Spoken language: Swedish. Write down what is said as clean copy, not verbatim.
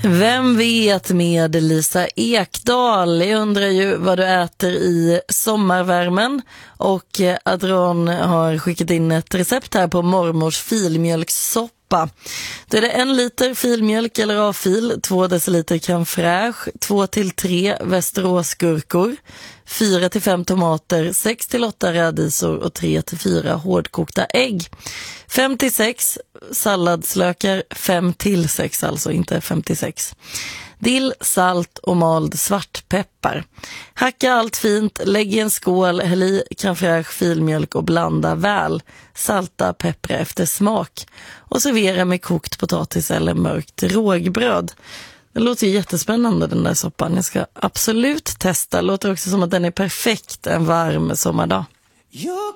Vem vet med Lisa Ekdahl. Jag undrar ju vad du äter i sommarvärmen, och Adron har skickat in ett recept här på mormors filmjölkssoppa. Då är det 1 liter filmjölk eller A-fil, 2 deciliter crème fraîche, 2-3 Västeråsgurkor, 4-5 tomater, 6-8 rädisor och 3-4 hårdkokta ägg. 5-6 salladslökar, 5-6 alltså, inte 56. Dill, salt och mald svartpeppar. Hacka allt fint, lägg i en skål, häll i crème fraîche, filmjölk och blanda väl. Salta, peppra efter smak. Och servera med kokt potatis eller mörkt rågbröd. Det låter ju jättespännande, den där soppan. Jag ska absolut testa. Det låter också som att den är perfekt en varm sommardag.